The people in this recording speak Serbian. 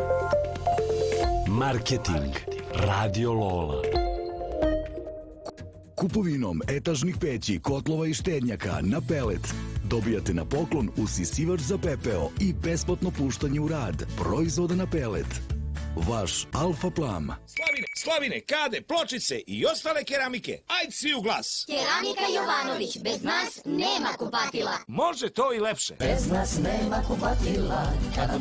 Marketing Radio Lola. Kupovinom etažnih peći, kotlova i štednjaka na pelet dobijate na poklon usisivač za pepeo i besplatno puštanje u rad proizvoda na pelet. Vaš Alfa Plam. Slavine, kade, pločice i ostale keramike. Ajde svi u glas. Keramika Jovanović, bez nas nema kupatila. Može to i lepše. Bez nas nema kupatila, kad nam